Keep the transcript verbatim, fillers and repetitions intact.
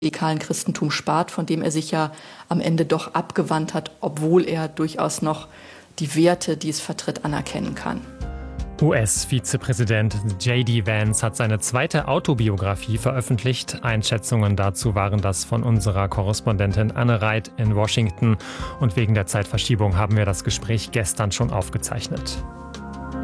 radikalen Christentum spart, von dem er sich ja am Ende doch abgewandt hat, obwohl er durchaus noch die Werte, die es vertritt, anerkennen kann. U S-Vizepräsident J D Vance hat seine zweite Autobiografie veröffentlicht. Einschätzungen dazu waren das von unserer Korrespondentin Anne Reit in Washington. Und wegen der Zeitverschiebung haben wir das Gespräch gestern schon aufgezeichnet.